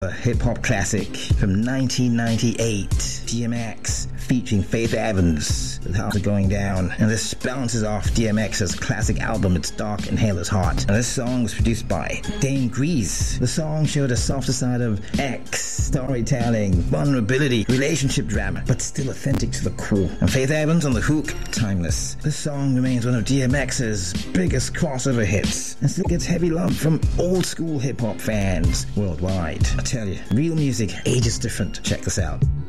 A hip-hop classic from 1998, DMX featuring Faith Evans with How's It Going Down. And this bounces off DMX's classic album It's Dark and Hell Is Hot. And this song was produced by Dame Grease. The song showed a softer side of X, storytelling, vulnerability, relationship drama, but still authentic to the core. And Faith Evans on the hook, timeless. This song remains one of DMX's biggest crossover hits and still gets heavy love from old school hip-hop fans worldwide. I tell you, real music ages different. Check this out.